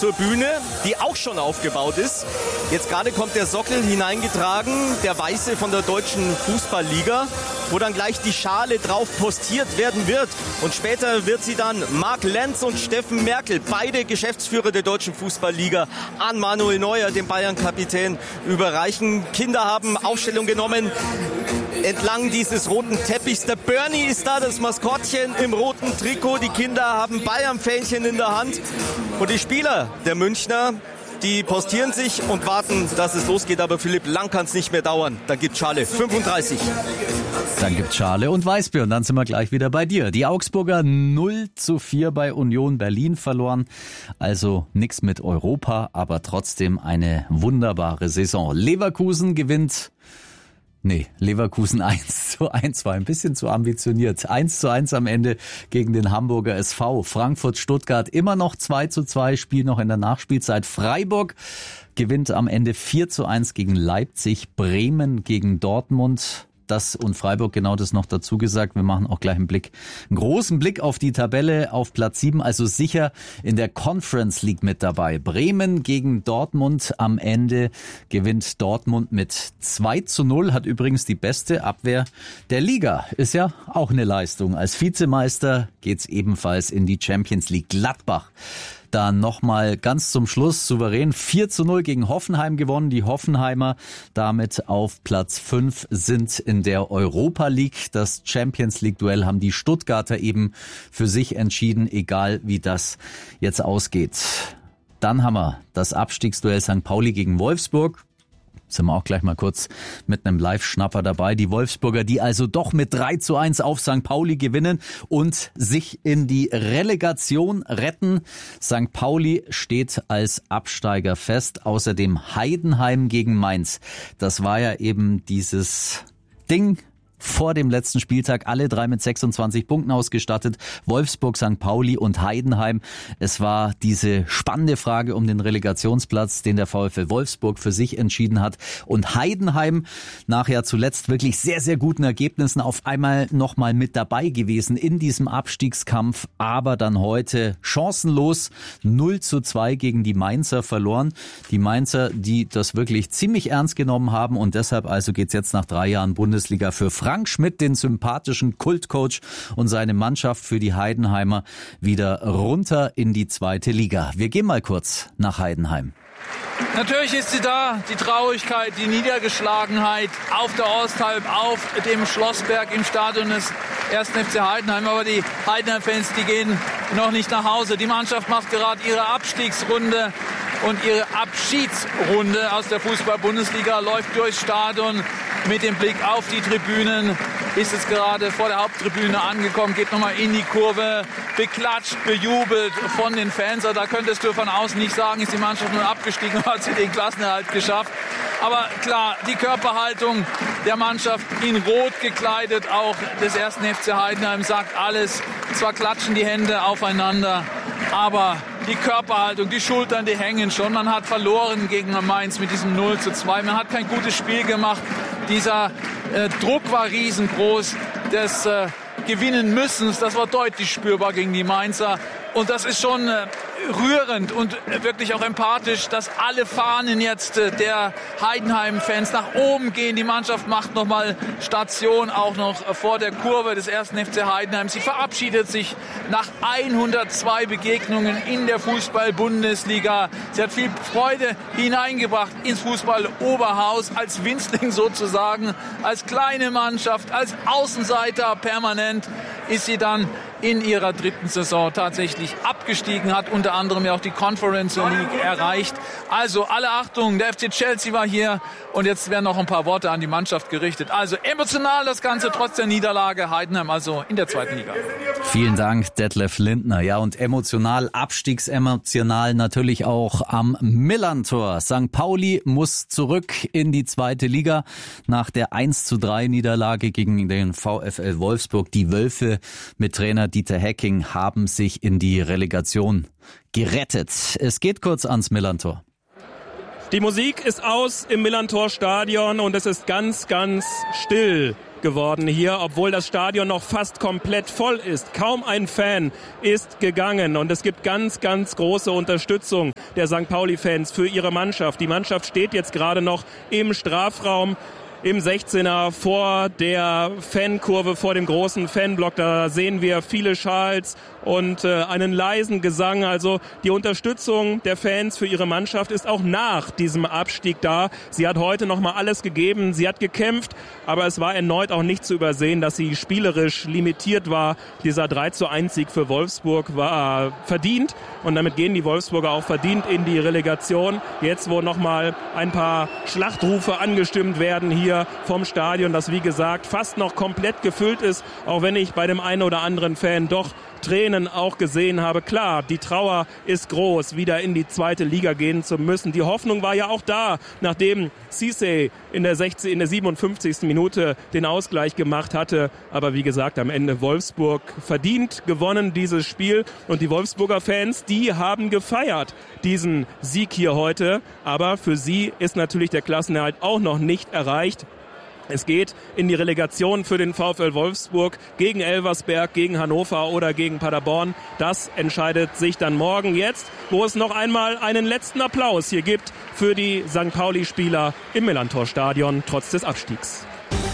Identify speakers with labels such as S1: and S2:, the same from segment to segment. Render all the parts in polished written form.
S1: zur Bühne, die auch schon aufgebaut ist. Jetzt gerade kommt der Sockel hineingetragen, der weiße von der Deutschen Fußballliga, wo dann gleich die Schale drauf postiert werden wird. Und später wird sie dann Marc Lenz und Steffen Merkel, beide Geschäftsführer der Deutschen Fußballliga, an Manuel Neuer, den Bayern-Kapitän, überreichen. Kinder haben Aufstellung genommen entlang dieses roten Teppichs. Der Bernie ist da, das Maskottchen im roten Trikot. Die Kinder haben Bayern-Fähnchen in der Hand. Und die Spieler der Münchner, die postieren sich und warten, dass es losgeht. Aber Philipp, lang kann es nicht mehr dauern. Dann gibt's Schale. 35.
S2: Dann gibt's Schale und Weißbier und dann sind wir gleich wieder bei dir. Die Augsburger 0:4 bei Union Berlin verloren. Also nichts mit Europa, aber trotzdem eine wunderbare Saison. Leverkusen gewinnt. Leverkusen 1:1 war ein bisschen zu ambitioniert. 1:1 am Ende gegen den Hamburger SV. Frankfurt-Stuttgart immer noch 2:2, Spiel noch in der Nachspielzeit. Freiburg gewinnt am Ende 4:1 gegen Leipzig. Bremen gegen Dortmund. Das und Freiburg, genau das noch dazu gesagt. Wir machen auch gleich einen großen Blick auf die Tabelle auf Platz 7, also sicher in der Conference League mit dabei. Bremen gegen Dortmund, am Ende gewinnt Dortmund mit 2:0, hat übrigens die beste Abwehr der Liga. Ist ja auch eine Leistung. Als Vizemeister geht's ebenfalls in die Champions League. Gladbach dann nochmal ganz zum Schluss souverän 4:0 gegen Hoffenheim gewonnen. Die Hoffenheimer damit auf Platz 5 sind in der Europa League. Das Champions League Duell haben die Stuttgarter eben für sich entschieden, egal wie das jetzt ausgeht. Dann haben wir das Abstiegsduell St. Pauli gegen Wolfsburg. Sind wir auch gleich mal kurz mit einem Live-Schnapper dabei. Die Wolfsburger, die also doch mit 3:1 auf St. Pauli gewinnen und sich in die Relegation retten. St. Pauli steht als Absteiger fest. Außerdem Heidenheim gegen Mainz. Das war ja eben dieses Ding vor dem letzten Spieltag, alle drei mit 26 Punkten ausgestattet. Wolfsburg, St. Pauli und Heidenheim. Es war diese spannende Frage um den Relegationsplatz, den der VfL Wolfsburg für sich entschieden hat. Und Heidenheim, nachher zuletzt wirklich sehr, sehr guten Ergebnissen, auf einmal nochmal mit dabei gewesen in diesem Abstiegskampf. Aber dann heute chancenlos 0:2 gegen die Mainzer verloren. Die Mainzer, die das wirklich ziemlich ernst genommen haben. Und deshalb also geht's jetzt nach 3 Jahren Bundesliga für Frank Schmidt, den sympathischen Kultcoach, und seine Mannschaft für die Heidenheimer wieder runter in die 2. Liga. Wir gehen mal kurz nach Heidenheim.
S3: Natürlich ist sie da, die Traurigkeit, die Niedergeschlagenheit auf der Osthalb, auf dem Schlossberg im Stadion des 1. FC Heidenheim. Aber die Heidenheim-Fans, die gehen noch nicht nach Hause. Die Mannschaft macht gerade ihre Abstiegsrunde und ihre Abschiedsrunde aus der Fußball-Bundesliga, läuft durchs Stadion mit dem Blick auf die Tribünen, ist es gerade vor der Haupttribüne angekommen, geht nochmal in die Kurve, beklatscht, bejubelt von den Fans. Da könntest du von außen nicht sagen, ist die Mannschaft nun abgestiegen oder hat sie den Klassenerhalt geschafft. Aber klar, die Körperhaltung der Mannschaft in Rot gekleidet, auch des 1. FC Heidenheim, sagt alles. Zwar klatschen die Hände aufeinander, aber die Körperhaltung, die Schultern, die hängen schon. Man hat verloren gegen Mainz mit diesem 0:2. Man hat kein gutes Spiel gemacht. Dieser Druck war riesengroß des Gewinnen müssens. Das war deutlich spürbar gegen die Mainzer. Und das ist schon rührend und wirklich auch empathisch, dass alle Fahnen jetzt der Heidenheim-Fans nach oben gehen. Die Mannschaft macht nochmal Station, auch noch vor der Kurve des 1. FC Heidenheim. Sie verabschiedet sich nach 102 Begegnungen in der Fußball-Bundesliga. Sie hat viel Freude hineingebracht ins Fußball-Oberhaus, als Winzling sozusagen, als kleine Mannschaft, als Außenseiter permanent ist sie dann in ihrer 3. Saison tatsächlich abgestiegen, hat unter anderem ja auch die Conference League erreicht. Also alle Achtung, der FC Chelsea war hier und jetzt werden noch ein paar Worte an die Mannschaft gerichtet. Also emotional das Ganze trotz der Niederlage. Heidenheim also in der 2. Liga.
S2: Vielen Dank, Detlef Lindner. Ja, und emotional, abstiegsemotional natürlich auch am Millerntor. St. Pauli muss zurück in die 2. Liga nach der 1:3 Niederlage gegen den VfL Wolfsburg. Die Wölfe mit Trainer Dieter Hecking haben sich in die Relegation gerettet. Es geht kurz ans Millerntor.
S4: Die Musik ist aus im Millerntor-Stadion und es ist ganz, ganz still. geworden hier, obwohl das Stadion noch fast komplett voll ist. Kaum ein Fan ist gegangen und es gibt ganz, ganz große Unterstützung der St. Pauli-Fans für ihre Mannschaft. Die Mannschaft steht jetzt gerade noch im Strafraum, im 16er vor der Fankurve, vor dem großen Fanblock. Da sehen wir viele Schals und einen leisen Gesang. Also die Unterstützung der Fans für ihre Mannschaft ist auch nach diesem Abstieg da. Sie hat heute nochmal alles gegeben. Sie hat gekämpft, aber es war erneut auch nicht zu übersehen, dass sie spielerisch limitiert war. Dieser 3:1-Sieg für Wolfsburg war verdient und damit gehen die Wolfsburger auch verdient in die Relegation. Jetzt, wo nochmal ein paar Schlachtrufe angestimmt werden hier vom Stadion, das wie gesagt fast noch komplett gefüllt ist, auch wenn ich bei dem einen oder anderen Fan doch Tränen auch gesehen habe. Klar, die Trauer ist groß, wieder in die zweite Liga gehen zu müssen. Die Hoffnung war ja auch da, nachdem Cissé in der 57. Minute den Ausgleich gemacht hatte. Aber wie gesagt, am Ende Wolfsburg verdient gewonnen dieses Spiel. Und die Wolfsburger Fans, die haben gefeiert, diesen Sieg hier heute. Aber für sie ist natürlich der Klassenerhalt auch noch nicht erreicht. Es geht in die Relegation für den VfL Wolfsburg gegen Elversberg, gegen Hannover oder gegen Paderborn. Das entscheidet sich dann morgen jetzt, wo es noch einmal einen letzten Applaus hier gibt für die St. Pauli-Spieler im Millerntor-Stadion trotz des Abstiegs.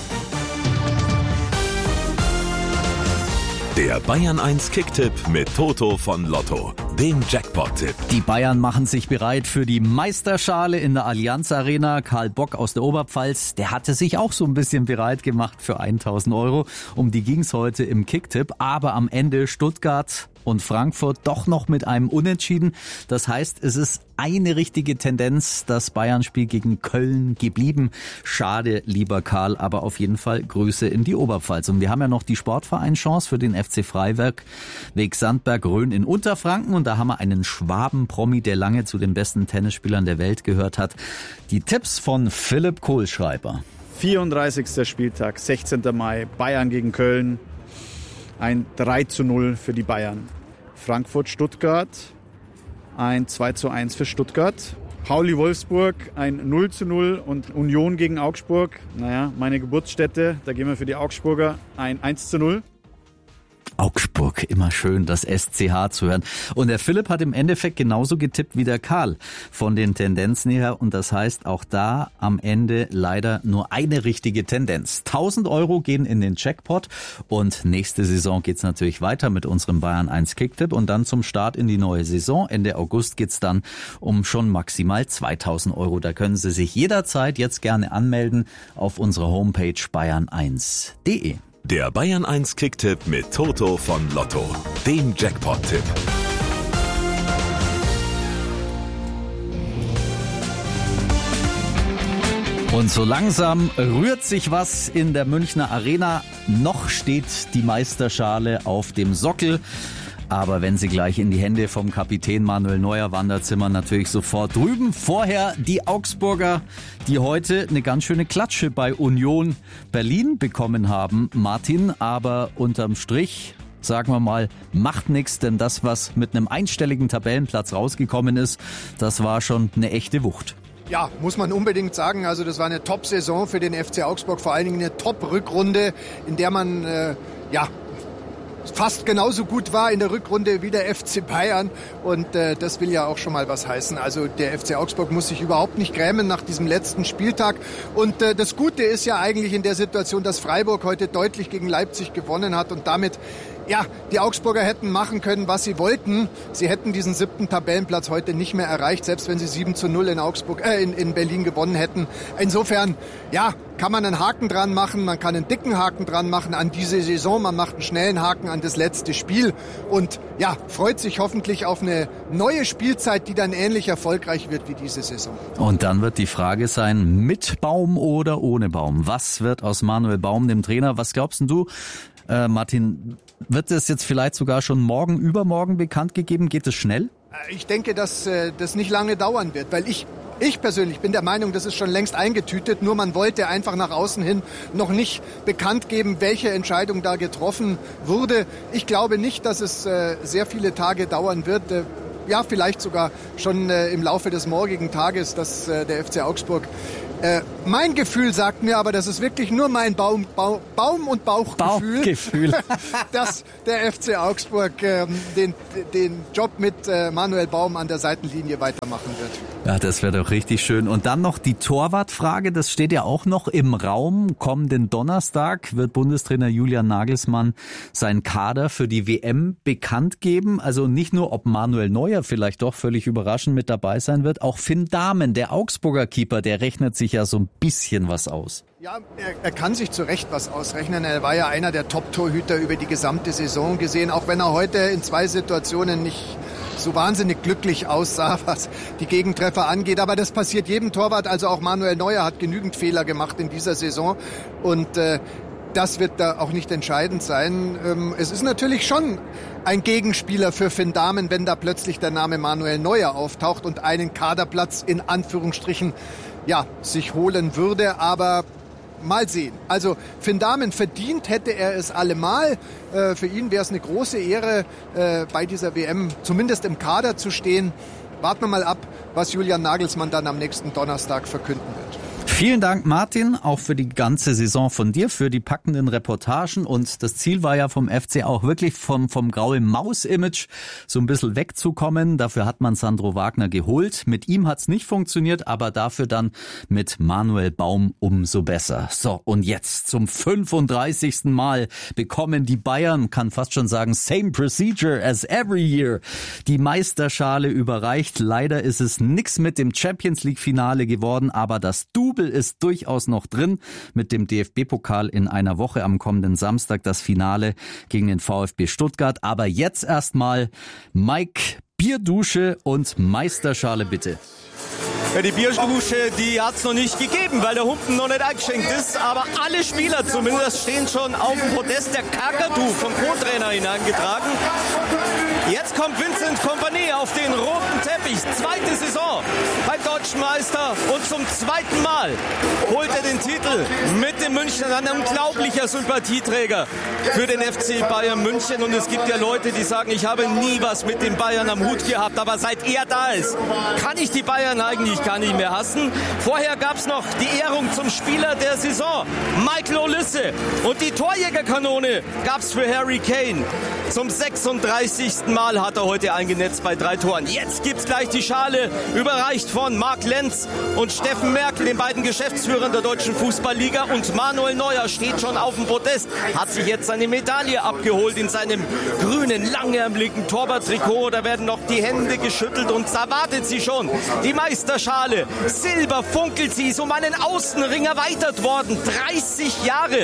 S5: Der Bayern 1 Kicktipp mit Toto von Lotto, dem Jackpot-Tipp.
S2: Die Bayern machen sich bereit für die Meisterschale in der Allianz Arena. Karl Bock aus der Oberpfalz, der hatte sich auch so ein bisschen bereit gemacht für 1.000 Euro. Um die ging's heute im Kicktipp, aber am Ende Stuttgart und Frankfurt doch noch mit einem Unentschieden. Das heißt, es ist eine richtige Tendenz, das Bayern-Spiel gegen Köln geblieben. Schade, lieber Karl, aber auf jeden Fall Grüße in die Oberpfalz. Und wir haben ja noch die Sportvereinschance für den FC Freiberg Weg Sandberg-Rhön in Unterfranken. Und da haben wir einen Schwaben-Promi, der lange zu den besten Tennisspielern der Welt gehört hat. Die Tipps von Philipp Kohlschreiber.
S6: 34. Spieltag, 16. Mai, Bayern gegen Köln. Ein 3:0 für die Bayern. Frankfurt-Stuttgart, ein 2:1 für Stuttgart. Pauli-Wolfsburg, ein 0:0 und Union gegen Augsburg. Naja, meine Geburtsstätte, da gehen wir für die Augsburger, ein 1:0.
S2: Augsburg, immer schön, das SCH zu hören. Und der Philipp hat im Endeffekt genauso getippt wie der Karl von den Tendenzen her. Und das heißt, auch da am Ende leider nur eine richtige Tendenz. 1.000 Euro gehen in den Jackpot. Und nächste Saison geht's natürlich weiter mit unserem Bayern 1 Kicktipp. Und dann zum Start in die neue Saison. Ende August geht's dann um schon maximal 2.000 Euro. Da können Sie sich jederzeit jetzt gerne anmelden auf unserer Homepage bayern1.de.
S5: Der Bayern 1 Kicktipp mit Toto von Lotto, dem Jackpot-Tipp.
S2: Und so langsam rührt sich was in der Münchner Arena. Noch steht die Meisterschale auf dem Sockel. Aber wenn sie gleich in die Hände vom Kapitän Manuel Neuer wandert, sind wir natürlich sofort drüben. Vorher die Augsburger, die heute eine ganz schöne Klatsche bei Union Berlin bekommen haben, Martin. Aber unterm Strich, sagen wir mal, macht nichts, denn das, was mit einem einstelligen Tabellenplatz rausgekommen ist, das war schon eine echte Wucht.
S7: Ja, muss man unbedingt sagen. Also das war eine Top-Saison für den FC Augsburg, vor allen Dingen eine Top-Rückrunde, in der man fast genauso gut war in der Rückrunde wie der FC Bayern und das will ja auch schon mal was heißen. Also der FC Augsburg muss sich überhaupt nicht grämen nach diesem letzten Spieltag und das Gute ist ja eigentlich in der Situation, dass Freiburg heute deutlich gegen Leipzig gewonnen hat und damit die Augsburger hätten machen können, was sie wollten. Sie hätten diesen 7. Tabellenplatz heute nicht mehr erreicht, selbst wenn sie 7:0 in Berlin gewonnen hätten. Insofern, kann man einen Haken dran machen, man kann einen dicken Haken dran machen an diese Saison, man macht einen schnellen Haken an das letzte Spiel und freut sich hoffentlich auf eine neue Spielzeit, die dann ähnlich erfolgreich wird wie diese Saison.
S2: Und dann wird die Frage sein, mit Baum oder ohne Baum? Was wird aus Manuel Baum, dem Trainer? Was glaubst du, Martin, wird es jetzt vielleicht sogar schon morgen, übermorgen bekannt gegeben? Geht es schnell?
S7: Ich denke, dass das nicht lange dauern wird, weil ich persönlich bin der Meinung, das ist schon längst eingetütet, nur man wollte einfach nach außen hin noch nicht bekannt geben, welche Entscheidung da getroffen wurde. Ich glaube nicht, dass es sehr viele Tage dauern wird. Vielleicht sogar schon im Laufe des morgigen Tages, dass der FC Augsburg Mein Gefühl sagt mir aber, das ist wirklich nur mein Baum- und Bauchgefühl, dass der FC Augsburg den Job mit Manuel Baum an der Seitenlinie weitermachen wird.
S2: Ja, das wäre doch richtig schön. Und dann noch die Torwartfrage, das steht ja auch noch im Raum. Kommenden Donnerstag wird Bundestrainer Julian Nagelsmann seinen Kader für die WM bekannt geben. Also nicht nur, ob Manuel Neuer vielleicht doch völlig überraschend mit dabei sein wird, auch Finn Dahmen, der Augsburger Keeper, der rechnet sich ja so ein bisschen was aus.
S7: Ja, er kann sich zu Recht was ausrechnen. Er war ja einer der Top-Torhüter über die gesamte Saison gesehen, auch wenn er heute in 2 Situationen nicht so wahnsinnig glücklich aussah, was die Gegentreffer angeht. Aber das passiert jedem Torwart. Also auch Manuel Neuer hat genügend Fehler gemacht in dieser Saison. Und das wird da auch nicht entscheidend sein. Es ist natürlich schon ein Gegenspieler für Finn Dahmen, wenn da plötzlich der Name Manuel Neuer auftaucht und einen Kaderplatz in Anführungsstrichen sich holen würde. Aber mal sehen. Also Finn Dahmen verdient hätte er es allemal. Für ihn wäre es eine große Ehre, bei dieser WM zumindest im Kader zu stehen. Warten wir mal ab, was Julian Nagelsmann dann am nächsten Donnerstag verkünden wird.
S2: Vielen Dank, Martin, auch für die ganze Saison von dir, für die packenden Reportagen. Und das Ziel war ja vom FC auch wirklich vom grauen Maus-Image so ein bisschen wegzukommen. Dafür hat man Sandro Wagner geholt. Mit ihm hat's nicht funktioniert, aber dafür dann mit Manuel Baum umso besser. So, und jetzt zum 35. Mal bekommen die Bayern, kann fast schon sagen, same procedure as every year, die Meisterschale überreicht. Leider ist es nix mit dem Champions-League-Finale geworden, aber das Double ist durchaus noch drin mit dem DFB-Pokal in einer Woche am kommenden Samstag, das Finale gegen den VfB Stuttgart. Aber jetzt erstmal Mike, Bierdusche und Meisterschale bitte.
S1: Ja, die Bierdusche, die hat's noch nicht gegeben, weil der Humpen noch nicht eingeschenkt ist. Aber alle Spieler zumindest stehen schon auf dem Podest. Der Kakadu vom Co-Trainer hineingetragen. Jetzt kommt Vincent Kompany auf den roten Teppich. 2. Saison beim Deutschen Meister. Und zum 2. Mal holt er den Titel mit dem München. Ein unglaublicher Sympathieträger für den FC Bayern München. Und es gibt ja Leute, die sagen, ich habe nie was mit den Bayern am Hut gehabt. Aber seit er da ist, kann ich die Bayern eigentlich gar nicht mehr hassen. Vorher gab es noch die Ehrung zum Spieler der Saison, Michael Olise. Und die Torjägerkanone gab es für Harry Kane. Zum 36. Mal hat er heute eingenetzt bei 3 Toren. Jetzt gibt's gleich die Schale, überreicht von Marc Lenz und Steffen Merkel, den beiden Geschäftsführern der Deutschen Fußballliga. Und Manuel Neuer steht schon auf dem Podest, hat sich jetzt seine Medaille abgeholt in seinem grünen, langärmeligen Torwarttrikot. Da werden noch die Hände geschüttelt und da wartet sie schon. Die Meisterschale, Silber funkelt sie, ist um einen Außenring erweitert worden. 30 Jahre.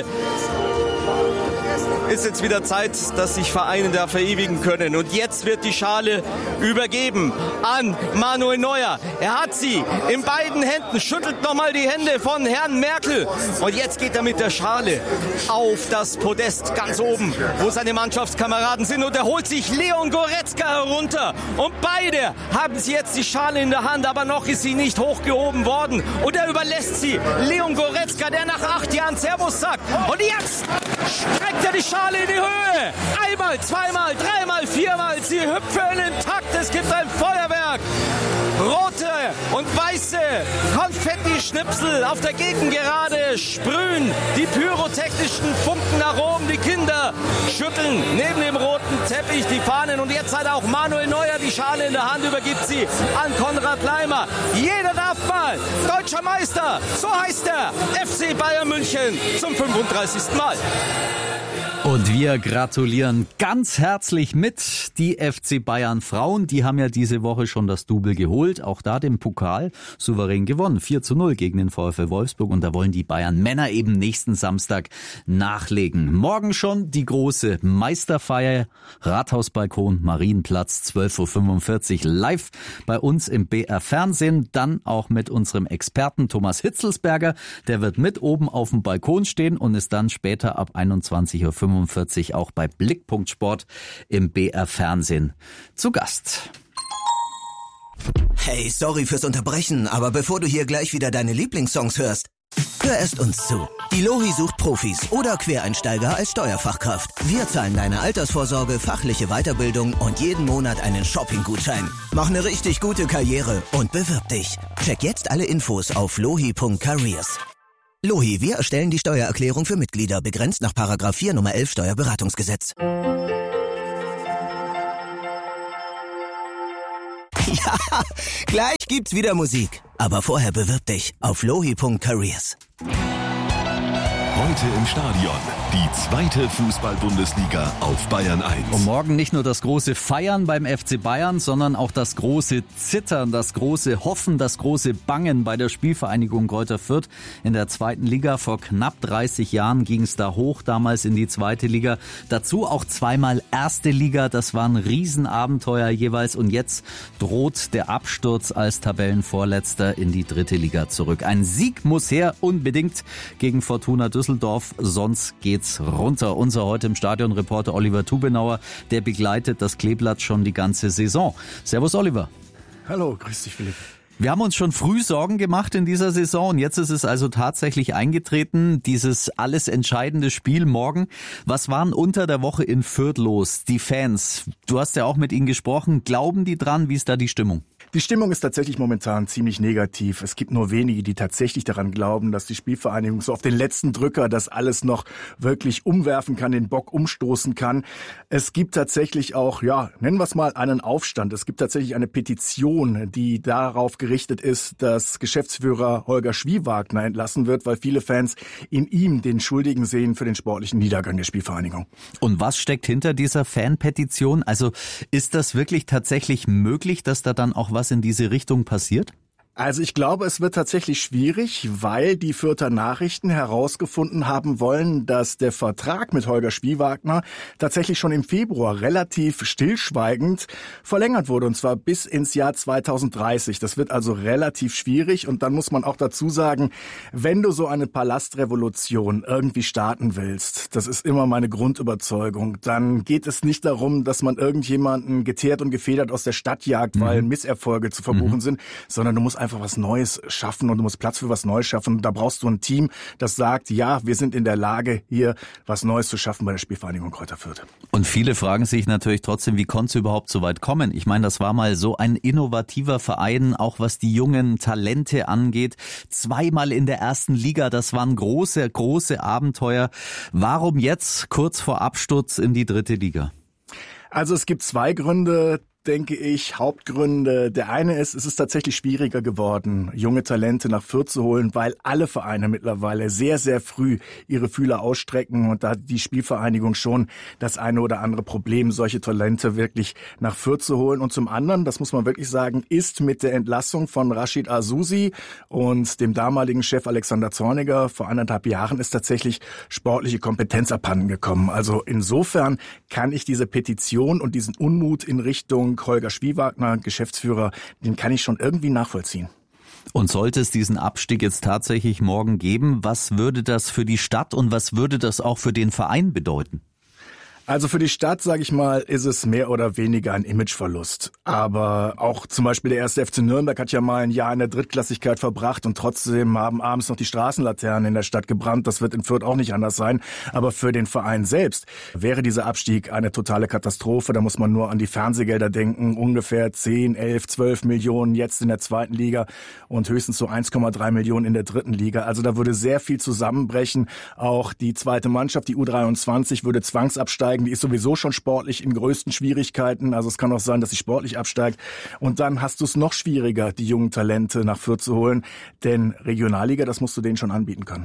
S1: Ist jetzt wieder Zeit, dass sich Vereine da verewigen können. Und jetzt wird die Schale übergeben an Manuel Neuer. Er hat sie in beiden Händen, schüttelt nochmal die Hände von Herrn Merkel. Und jetzt geht er mit der Schale auf das Podest ganz oben, wo seine Mannschaftskameraden sind. Und er holt sich Leon Goretzka herunter. Und beide haben sie jetzt die Schale in der Hand, aber noch ist sie nicht hochgehoben worden. Und er überlässt sie Leon Goretzka, der nach 8 Jahren Servus sagt. Und jetzt streckt er die Schale in die Höhe. Einmal, zweimal, dreimal, viermal. Sie hüpfen im Takt. Es gibt ein Feuerwerk. Rote und weiße Konfetti-Schnipsel auf der Gegengerade sprühen die pyrotechnischen Funken nach oben. Die Kinder schütteln neben dem roten Teppich die Fahnen. Und jetzt hat auch Manuel Neuer die Schale in der Hand, übergibt sie an Konrad Laimer. Jeder darf mal deutscher Meister. So heißt der FC Bayern München zum 35. Mal.
S2: Und wir gratulieren ganz herzlich mit, die FC Bayern Frauen. Die haben ja diese Woche schon das Double geholt, auch da den Pokal souverän gewonnen. 4:0 gegen den VfL Wolfsburg und da wollen die Bayern Männer eben nächsten Samstag nachlegen. Morgen schon die große Meisterfeier, Rathausbalkon, Marienplatz, 12:45 Uhr live bei uns im BR Fernsehen. Dann auch mit unserem Experten Thomas Hitzelsberger. Der wird mit oben auf dem Balkon stehen und ist dann später ab 21:45 Uhr auch bei Blickpunkt Sport im BR Fernsehen zu Gast.
S8: Hey, sorry fürs Unterbrechen, aber bevor du hier gleich wieder deine Lieblingssongs hörst, hör erst uns zu. Die Lohi sucht Profis oder Quereinsteiger als Steuerfachkraft. Wir zahlen deine Altersvorsorge, fachliche Weiterbildung und jeden Monat einen Shopping-Gutschein. Mach eine richtig gute Karriere und bewirb dich. Check jetzt alle Infos auf lohi.careers. Lohi, wir erstellen die Steuererklärung für Mitglieder, begrenzt nach § 4 Nummer 11 Steuerberatungsgesetz. Ja, gleich gibt's wieder Musik. Aber vorher bewirb dich auf lohi.careers.
S5: Heute im Stadion. Die zweite Fußball-Bundesliga auf Bayern 1.
S2: Und morgen nicht nur das große Feiern beim FC Bayern, sondern auch das große Zittern, das große Hoffen, das große Bangen bei der Spielvereinigung Greuther Fürth in der zweiten Liga. Vor knapp 30 Jahren ging es da hoch, damals in die zweite Liga. Dazu auch zweimal erste Liga. Das waren Riesenabenteuer jeweils. Und jetzt droht der Absturz als Tabellenvorletzter in die dritte Liga zurück. Ein Sieg muss her, unbedingt gegen Fortuna Düsseldorf, sonst geht's runter. Unser heute im Stadion Reporter Oliver Tubenauer, der begleitet das Kleeblatt schon die ganze Saison. Servus Oliver.
S9: Hallo, grüß dich Philipp.
S2: Wir haben uns schon früh Sorgen gemacht in dieser Saison und jetzt ist es also tatsächlich eingetreten, dieses alles entscheidende Spiel morgen. Was waren unter der Woche in Fürth los? Die Fans, du hast ja auch mit ihnen gesprochen, glauben die dran? Wie ist da die Stimmung?
S9: Die Stimmung ist tatsächlich momentan ziemlich negativ. Es gibt nur wenige, die tatsächlich daran glauben, dass die Spielvereinigung so auf den letzten Drücker das alles noch wirklich umwerfen kann, den Bock umstoßen kann. Es gibt tatsächlich auch, nennen wir es mal, einen Aufstand. Es gibt tatsächlich eine Petition, die darauf gerichtet ist, dass Geschäftsführer Holger Schwiewagner entlassen wird, weil viele Fans in ihm den Schuldigen sehen für den sportlichen Niedergang der Spielvereinigung.
S2: Und was steckt hinter dieser Fanpetition? Also ist das wirklich tatsächlich möglich, dass da dann auch was in diese Richtung passiert?
S9: Also ich glaube, es wird tatsächlich schwierig, weil die Fürther Nachrichten herausgefunden haben wollen, dass der Vertrag mit Holger Schwiewagner tatsächlich schon im Februar relativ stillschweigend verlängert wurde, und zwar bis ins Jahr 2030. Das wird also relativ schwierig, und dann muss man auch dazu sagen, wenn du so eine Palastrevolution irgendwie starten willst, das ist immer meine Grundüberzeugung, dann geht es nicht darum, dass man irgendjemanden geteert und gefedert aus der Stadt jagt, weil Misserfolge zu verbuchen sind, sondern du musst einfach was Neues schaffen und du musst Platz für was Neues schaffen. Und da brauchst du ein Team, das sagt, ja, wir sind in der Lage, hier was Neues zu schaffen bei der Spielvereinigung Greuther Fürth.
S2: Und viele fragen sich natürlich trotzdem, wie konnte es überhaupt so weit kommen? Ich meine, das war mal so ein innovativer Verein, auch was die jungen Talente angeht. Zweimal in der ersten Liga, das waren große, große Abenteuer. Warum jetzt kurz vor Absturz in die dritte Liga?
S9: Also es gibt zwei Gründe, denke ich, Hauptgründe. Der eine ist, es ist tatsächlich schwieriger geworden, junge Talente nach Fürth zu holen, weil alle Vereine mittlerweile sehr, sehr früh ihre Fühler ausstrecken, und da hat die Spielvereinigung schon das eine oder andere Problem, solche Talente wirklich nach Fürth zu holen. Und zum anderen, das muss man wirklich sagen, ist mit der Entlassung von Rashid Azusi und dem damaligen Chef Alexander Zorniger vor 1,5 Jahren ist tatsächlich sportliche Kompetenz abhanden gekommen. Also insofern kann ich diese Petition und diesen Unmut in Richtung Holger Schwiewagner, Geschäftsführer, den kann ich schon irgendwie nachvollziehen.
S2: Und sollte es diesen Abstieg jetzt tatsächlich morgen geben, was würde das für die Stadt und was würde das auch für den Verein bedeuten?
S9: Also für die Stadt, sage ich mal, ist es mehr oder weniger ein Imageverlust. Aber auch zum Beispiel der 1. FC Nürnberg hat ja mal ein Jahr in der Drittklassigkeit verbracht und trotzdem haben abends noch die Straßenlaternen in der Stadt gebrannt. Das wird in Fürth auch nicht anders sein. Aber für den Verein selbst wäre dieser Abstieg eine totale Katastrophe. Da muss man nur an die Fernsehgelder denken. Ungefähr 10, 11, 12 Millionen jetzt in der zweiten Liga und höchstens so 1,3 Millionen in der dritten Liga. Also da würde sehr viel zusammenbrechen. Auch die zweite Mannschaft, die U23, würde zwangsabsteigen. Die ist sowieso schon sportlich in größten Schwierigkeiten. Also es kann auch sein, dass sie sportlich absteigt. Und dann hast du es noch schwieriger, die jungen Talente nach Fürth zu holen. Denn Regionalliga, das musst du denen schon anbieten können.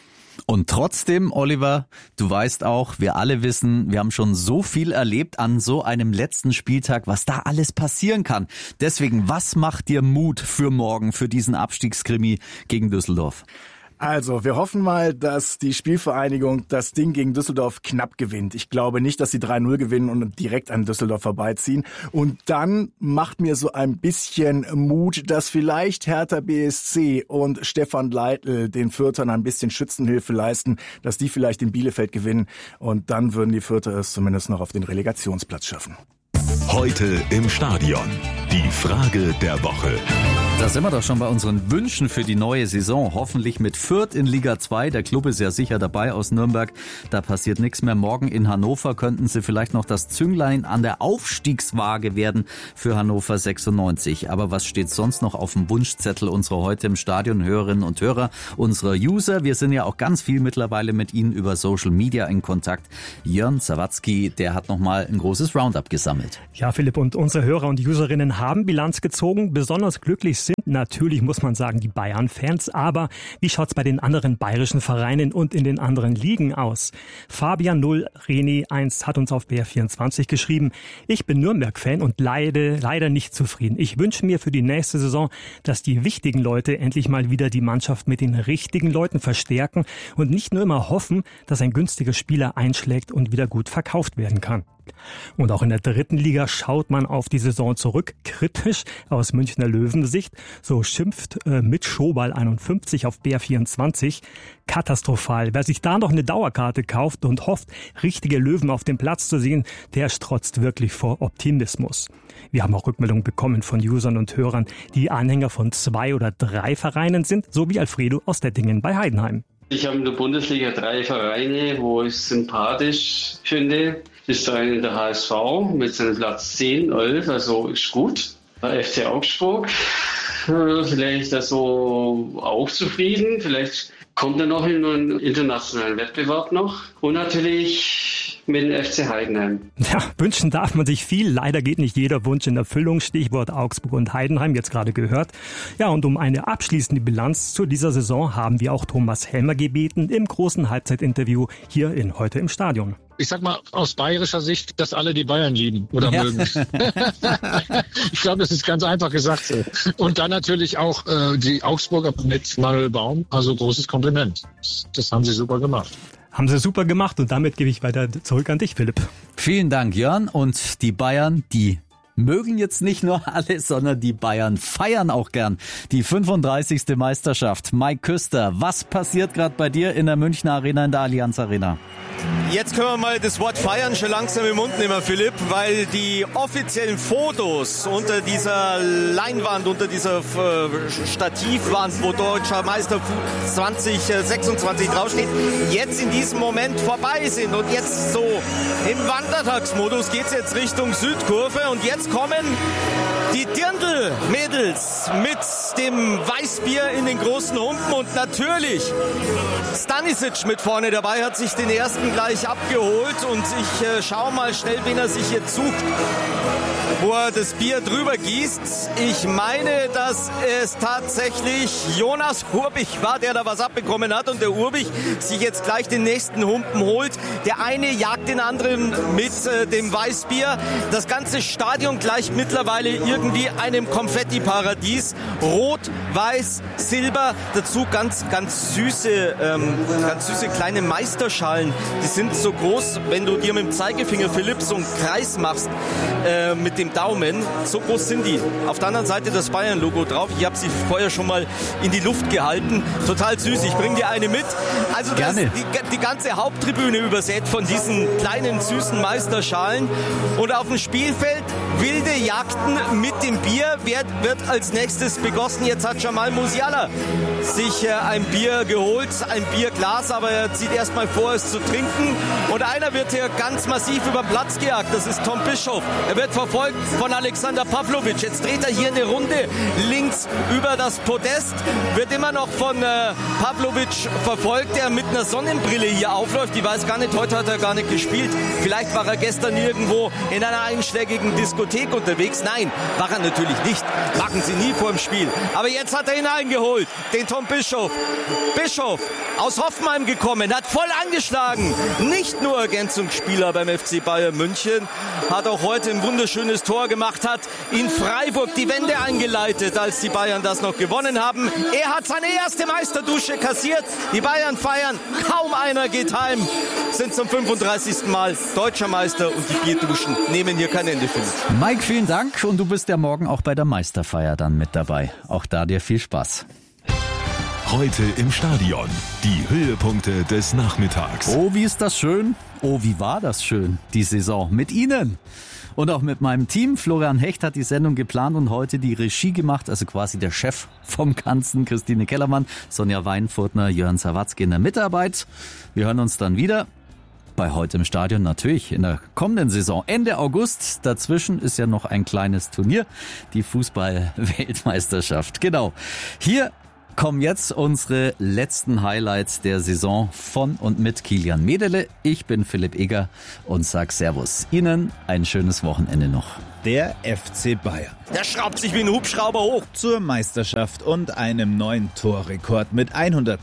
S2: Und trotzdem, Oliver, du weißt auch, wir alle wissen, wir haben schon so viel erlebt an so einem letzten Spieltag, was da alles passieren kann. Deswegen, was macht dir Mut für morgen, für diesen Abstiegskrimi gegen Düsseldorf?
S9: Also, wir hoffen mal, dass die Spielvereinigung das Ding gegen Düsseldorf knapp gewinnt. Ich glaube nicht, dass sie 3-0 gewinnen und direkt an Düsseldorf vorbeiziehen. Und dann macht mir so ein bisschen Mut, dass vielleicht Hertha BSC und Stefan Leitl den Fürthern ein bisschen Schützenhilfe leisten, dass die vielleicht in Bielefeld gewinnen. Und dann würden die Fürther es zumindest noch auf den Relegationsplatz schaffen.
S5: Heute im Stadion. Die Frage der Woche.
S2: Da sind wir doch schon bei unseren Wünschen für die neue Saison. Hoffentlich mit Fürth in Liga 2. Der Club ist ja sicher dabei aus Nürnberg. Da passiert nichts mehr. Morgen in Hannover könnten sie vielleicht noch das Zünglein an der Aufstiegswaage werden für Hannover 96. Aber was steht sonst noch auf dem Wunschzettel unserer heute im Stadion Hörerinnen und Hörer, unserer User? Wir sind ja auch ganz viel mittlerweile mit ihnen über Social Media in Kontakt. Jörn Sawatzki, der hat nochmal ein großes Roundup gesammelt.
S10: Ja, Philipp, und unsere Hörer und Userinnen haben Bilanz gezogen. Besonders glücklich sind natürlich, muss man sagen, die Bayern-Fans. Aber wie schaut's bei den anderen bayerischen Vereinen und in den anderen Ligen aus? Fabian 0, René 1 hat uns auf BR24 geschrieben: Ich bin Nürnberg-Fan und leider nicht zufrieden. Ich wünsche mir für die nächste Saison, dass die wichtigen Leute endlich mal wieder die Mannschaft mit den richtigen Leuten verstärken und nicht nur immer hoffen, dass ein günstiger Spieler einschlägt und wieder gut verkauft werden kann. Und auch in der dritten Liga schaut man auf die Saison zurück, kritisch aus Münchner Löwensicht. So schimpft mit Schobal 51 auf BR24. Katastrophal. Wer sich da noch eine Dauerkarte kauft und hofft, richtige Löwen auf dem Platz zu sehen, der strotzt wirklich vor Optimismus. Wir haben auch Rückmeldungen bekommen von Usern und Hörern, die Anhänger von 2 oder 3 Vereinen sind, so wie Alfredo aus Dettingen bei Heidenheim.
S11: Ich habe in der Bundesliga 3 Vereine, wo ich sympathisch finde. Das ist der HSV mit seinem Platz 10, 11, also ist gut. Der FC Augsburg, vielleicht also auch zufrieden. Vielleicht kommt er noch in einen internationalen Wettbewerb noch. Und natürlich mit dem FC Heidenheim.
S10: Ja, wünschen darf man sich viel. Leider geht nicht jeder Wunsch in Erfüllung. Stichwort Augsburg und Heidenheim, jetzt gerade gehört. Ja, und um eine abschließende Bilanz zu dieser Saison haben wir auch Thomas Helmer gebeten im großen Halbzeitinterview hier in Heute im Stadion.
S12: Ich sag mal aus bayerischer Sicht, dass alle die Bayern lieben oder mögen. Ich glaube, das ist ganz einfach gesagt so. Und dann natürlich auch die Augsburger mit Manuel Baum. Also großes Kompliment. Das haben sie super gemacht.
S10: Haben sie super gemacht und damit gebe ich weiter zurück an dich, Philipp.
S2: Vielen Dank, Jörn. Und die Bayern, die mögen jetzt nicht nur alle, sondern die Bayern feiern auch gern die 35. Meisterschaft. Mike Küster, was passiert gerade bei dir in der Münchner Arena, in der Allianz Arena?
S1: Jetzt können wir mal das Wort feiern schon langsam im Mund nehmen, Philipp, weil die offiziellen Fotos unter dieser Leinwand, unter dieser Stativwand, wo Deutscher Meister 2026 draufsteht, jetzt in diesem Moment vorbei sind. Und jetzt so im Wandertagsmodus geht es jetzt Richtung Südkurve und jetzt kommen die Dirndl-Mädels mit dem Weißbier in den großen Humpen und natürlich Stanisic mit vorne dabei, hat sich den ersten gleich abgeholt und ich schaue mal schnell, wen er sich jetzt sucht, wo er das Bier drüber gießt. Ich meine, dass es tatsächlich Jonas Urbich war, der da was abbekommen hat und der Urbich sich jetzt gleich den nächsten Humpen holt. Der eine jagt den anderen mit dem Weißbier. Das ganze Stadion gleicht mittlerweile irgendwie einem Konfetti-Paradies. Rot, Weiß, Silber, dazu ganz süße kleine Meisterschalen. Die sind so groß, wenn du dir mit dem Zeigefinger, Philipp, so einen Kreis machst mit dem Daumen, so groß sind die. Auf der anderen Seite das Bayern-Logo drauf. Ich habe sie vorher schon mal in die Luft gehalten. Total süß. Ich bringe dir eine mit. Also das, die ganze Haupttribüne übersät von diesen kleinen, süßen Meisterschalen. Und auf dem Spielfeld wilde Jagden mit dem Bier. Wer wird als nächstes begossen? Jetzt hat Jamal Musiala sich ein Bier geholt, ein Bierglas, aber er zieht erstmal vor, es zu trinken. Und einer wird hier ganz massiv über den Platz gejagt. Das ist Tom Bischof. Er wird verfolgt von Alexander Pavlovic. Jetzt dreht er hier eine Runde links über das Podest. Wird immer noch von Pavlovic verfolgt, der mit einer Sonnenbrille hier aufläuft. Ich weiß gar nicht, heute hat er gar nicht gespielt. Vielleicht war er gestern irgendwo in einer einschlägigen Diskothek unterwegs. Nein, war er natürlich nicht. Machen sie nie vor dem Spiel. Aber jetzt hat er ihn eingeholt, den Tom Bischof. Bischof, aus Hoffenheim gekommen, hat voll angeschlagen. Nicht nur Ergänzungsspieler beim FC Bayern München, hat auch heute ein wunderschönes Tor gemacht, hat in Freiburg die Wende eingeleitet, als die Bayern das noch gewonnen haben. Er hat seine erste Meisterdusche kassiert. Die Bayern feiern, kaum einer geht heim, sind zum 35. Mal deutscher Meister und die Bierduschen nehmen hier kein Ende, Philipp.
S2: Mike, vielen Dank und du bist ja morgen auch bei der Meisterfeier dann mit dabei. Auch da dir viel Spaß.
S5: Heute im Stadion. Die Höhepunkte des Nachmittags.
S2: Oh, wie ist das schön. Oh, wie war das schön, die Saison mit Ihnen. Und auch mit meinem Team. Florian Hecht hat die Sendung geplant und heute die Regie gemacht, also quasi der Chef vom Ganzen. Christine Kellermann, Sonja Weinfurtner, Jörn Sawatzki in der Mitarbeit. Wir hören uns dann wieder bei Heute im Stadion, natürlich in der kommenden Saison, Ende August. Dazwischen ist ja noch ein kleines Turnier, die Fußball-Weltmeisterschaft. Genau. Hier kommen jetzt unsere letzten Highlights der Saison von und mit Kilian Medele. Ich bin Philipp Eger und sag Servus. Ihnen ein schönes Wochenende noch.
S13: Der FC Bayern.
S1: Der schraubt sich wie ein Hubschrauber hoch.
S13: Zur Meisterschaft und einem neuen Torrekord mit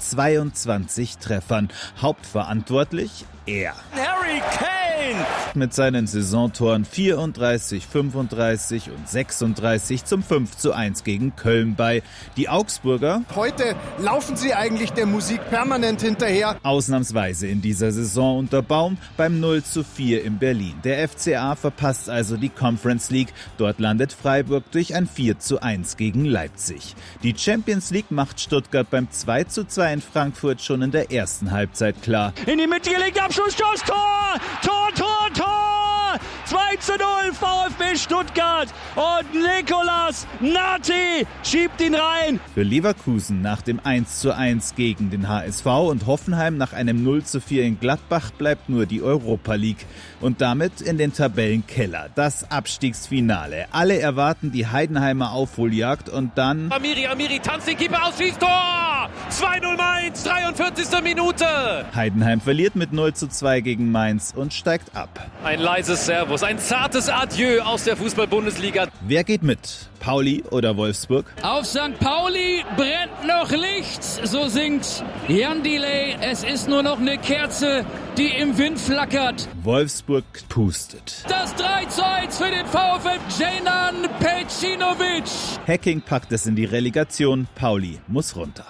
S13: 122 Treffern. Hauptverantwortlich er.
S1: Harry Kane!
S13: Mit seinen Saisontoren 34, 35 und 36 zum 5:1 gegen Köln bei. Die Augsburger.
S7: Heute laufen sie eigentlich der Musik permanent hinterher.
S13: Ausnahmsweise in dieser Saison unter Baum beim 0:4 in Berlin. Der FCA verpasst also die Conference League. Dort landet Freiburg durch ein 4:1 gegen Leipzig. Die Champions League macht Stuttgart beim 2:2 in Frankfurt schon in der ersten Halbzeit klar.
S14: In die Mitte gelegt, Abschlussschuss, Tor! Tor, Tor, Tor! 2:0 VfB Stuttgart und Nicolas Nati schiebt ihn rein.
S13: Für Leverkusen nach dem 1:1 gegen den HSV und Hoffenheim nach einem 0:4 in Gladbach bleibt nur die Europa League. Und damit in den Tabellenkeller. Das Abstiegsfinale. Alle erwarten die Heidenheimer Aufholjagd und dann...
S15: Amiri tanzt den Keeper aus, schießt Tor! 2:0 Mainz, 43. Minute.
S13: Heidenheim verliert mit 0:2 gegen Mainz und steigt ab.
S15: Ein leises Servus, ein zartes Adieu aus der Fußball-Bundesliga.
S13: Wer geht mit? Pauli oder Wolfsburg?
S14: Auf St. Pauli brennt noch Licht, so singt Jan Delay. Es ist nur noch eine Kerze, die im Wind flackert.
S13: Wolfsburg pustet.
S14: Das 3:1 für den VfL Dejnan Pejcinovic.
S13: Hacking packt es in die Relegation. Pauli muss runter.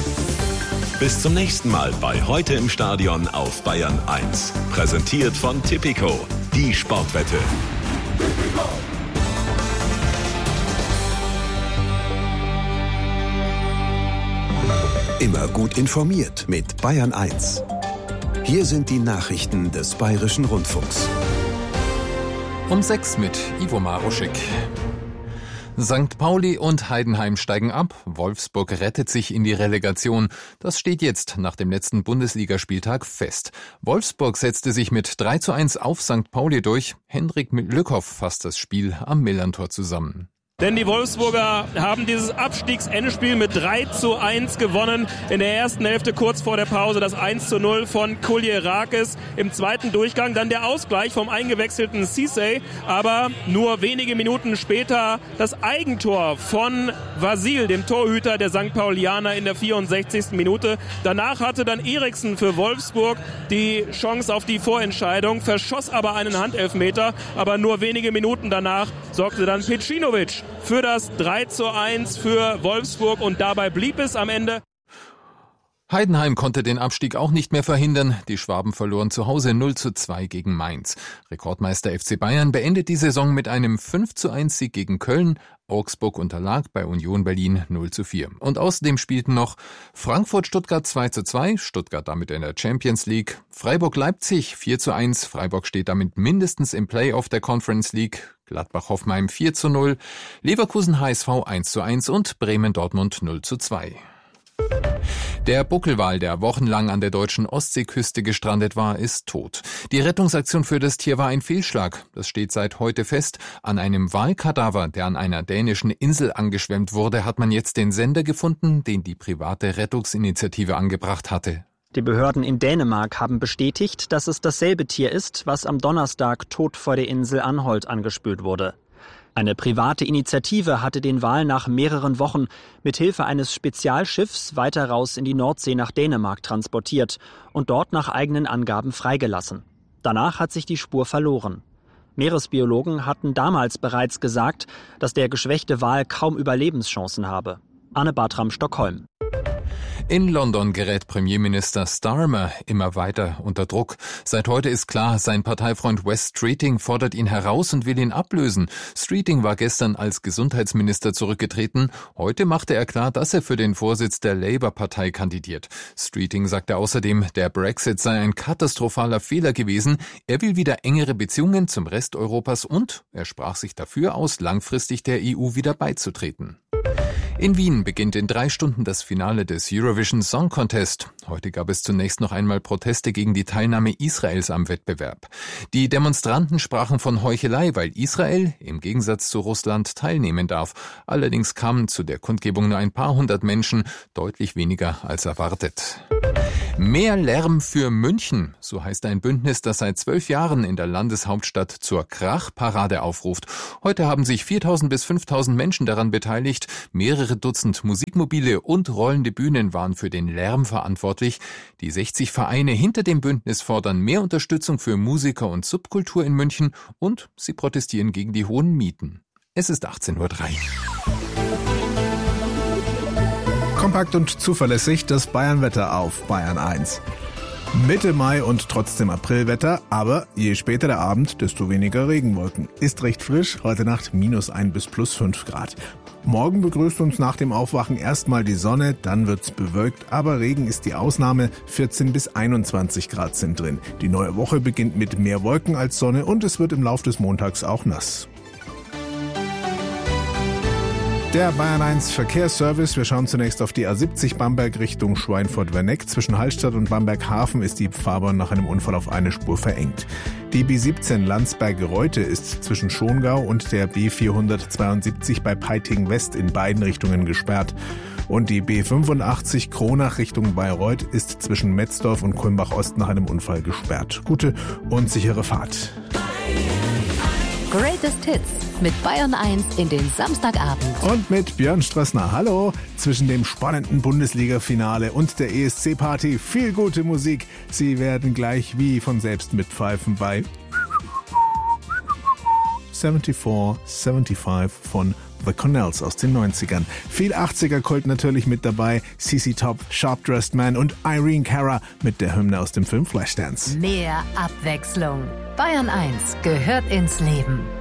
S5: Bis zum nächsten Mal bei Heute im Stadion auf Bayern 1. Präsentiert von Tipico, die Sportwette.
S16: Immer gut informiert mit Bayern 1. Hier sind die Nachrichten des Bayerischen Rundfunks.
S17: Um 6 mit Ivo Maruschik. St. Pauli und Heidenheim steigen ab. Wolfsburg rettet sich in die Relegation. Das steht jetzt nach dem letzten Bundesligaspieltag fest. Wolfsburg setzte sich mit 3:1 auf St. Pauli durch. Hendrik Lückhoff fasst das Spiel am Millerntor zusammen.
S4: Denn die Wolfsburger haben dieses Abstiegsendspiel mit 3:1 gewonnen. In der ersten Hälfte kurz vor der Pause das 1:0 von Kuljerakis. Im zweiten Durchgang dann der Ausgleich vom eingewechselten Cissé. Aber nur wenige Minuten später das Eigentor von Vasil, dem Torhüter der St. Paulianer in der 64. Minute. Danach hatte dann Eriksen für Wolfsburg die Chance auf die Vorentscheidung, verschoss aber einen Handelfmeter. Aber nur wenige Minuten danach sorgte dann Pejcinovic für das 3:1 für Wolfsburg und dabei blieb es am Ende.
S17: Heidenheim konnte den Abstieg auch nicht mehr verhindern. Die Schwaben verloren zu Hause 0:2 gegen Mainz. Rekordmeister FC Bayern beendet die Saison mit einem 5:1 Sieg gegen Köln. Augsburg unterlag bei Union Berlin 0:4. Und außerdem spielten noch Frankfurt-Stuttgart 2:2, Stuttgart damit in der Champions League. Freiburg-Leipzig 4:1, Freiburg steht damit mindestens im Playoff der Conference League. Gladbach-Hoffenheim 4:0, Leverkusen-HSV 1:1 und Bremen-Dortmund 0:2. Der Buckelwal, der wochenlang an der deutschen Ostseeküste gestrandet war, ist tot. Die Rettungsaktion für das Tier war ein Fehlschlag. Das steht seit heute fest. An einem Walkadaver, der an einer dänischen Insel angeschwemmt wurde, hat man jetzt den Sender gefunden, den die private Rettungsinitiative angebracht hatte.
S18: Die Behörden in Dänemark haben bestätigt, dass es dasselbe Tier ist, was am Donnerstag tot vor der Insel Anholt angespült wurde. Eine private Initiative hatte den Wal nach mehreren Wochen mit Hilfe eines Spezialschiffs weiter raus in die Nordsee nach Dänemark transportiert und dort nach eigenen Angaben freigelassen. Danach hat sich die Spur verloren. Meeresbiologen hatten damals bereits gesagt, dass der geschwächte Wal kaum Überlebenschancen habe. Anne Bartram, Stockholm.
S17: In London gerät Premierminister Starmer immer weiter unter Druck. Seit heute ist klar, sein Parteifreund Wes Streeting fordert ihn heraus und will ihn ablösen. Streeting war gestern als Gesundheitsminister zurückgetreten. Heute machte er klar, dass er für den Vorsitz der Labour-Partei kandidiert. Streeting sagte außerdem, der Brexit sei ein katastrophaler Fehler gewesen. Er will wieder engere Beziehungen zum Rest Europas und er sprach sich dafür aus, langfristig der EU wieder beizutreten. In Wien beginnt in 3 Stunden das Finale des Eurovision Song Contest. Heute gab es zunächst noch einmal Proteste gegen die Teilnahme Israels am Wettbewerb. Die Demonstranten sprachen von Heuchelei, weil Israel im Gegensatz zu Russland teilnehmen darf. Allerdings kamen zu der Kundgebung nur ein paar hundert Menschen, deutlich weniger als erwartet. Mehr Lärm für München, so heißt ein Bündnis, das seit 12 Jahren in der Landeshauptstadt zur Krachparade aufruft. Heute haben sich 4.000 bis 5.000 Menschen daran beteiligt. Mehrere Dutzend Musikmobile und rollende Bühnen waren für den Lärm verantwortlich. Die 60 Vereine hinter dem Bündnis fordern mehr Unterstützung für Musiker und Subkultur in München und sie protestieren gegen die hohen Mieten. Es ist 18:03 Uhr.
S19: Kompakt und zuverlässig das Bayernwetter auf Bayern 1. Mitte Mai und trotzdem Aprilwetter, aber je später der Abend, desto weniger Regenwolken. Ist recht frisch, heute Nacht -1 bis +5 Grad. Morgen begrüßt uns nach dem Aufwachen erstmal die Sonne, dann wird's bewölkt, aber Regen ist die Ausnahme, 14 bis 21 Grad sind drin. Die neue Woche beginnt mit mehr Wolken als Sonne und es wird im Lauf des Montags auch nass. Der Bayern 1 Verkehrsservice. Wir schauen zunächst auf die A70 Bamberg Richtung Schweinfurt-Werneck. Zwischen Hallstatt und Bamberg-Hafen ist die Fahrbahn nach einem Unfall auf eine Spur verengt. Die B17 Landsberg-Reute ist zwischen Schongau und der B472 bei Peiting West in beiden Richtungen gesperrt. Und die B85 Kronach Richtung Bayreuth ist zwischen Metzdorf und Kulmbach-Ost nach einem Unfall gesperrt. Gute und sichere Fahrt.
S20: Greatest Hits mit Bayern 1 in den Samstagabend.
S19: Und mit Björn Strössner. Hallo. Zwischen dem spannenden Bundesliga-Finale und der ESC-Party viel gute Musik. Sie werden gleich wie von selbst mitpfeifen bei 74-75 von The Connells aus den 90ern. Viel 80er-Kult natürlich mit dabei. CC Top, Sharp Dressed Man und Irene Cara mit der Hymne aus dem Film Flashdance.
S20: Mehr Abwechslung. Bayern 1 gehört ins Leben.